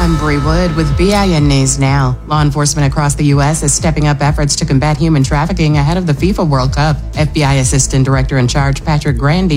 I'm Bree Wood with BIN News Now. Law enforcement across the U.S. is stepping up efforts to combat human trafficking ahead of the FIFA World Cup. FBI Assistant Director in Charge Patrick Grandy